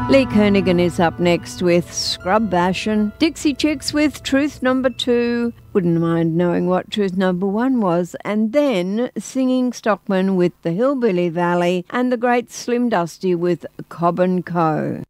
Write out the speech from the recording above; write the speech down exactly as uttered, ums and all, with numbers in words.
Lee Kernaghan is up next with Scrub Bashin'. Dixie Chicks with Truth Number Two. Wouldn't mind knowing what Truth Number One was. And then Singing Stockman with the Hillbilly Valley and the great Slim Dusty with Cobb and Co.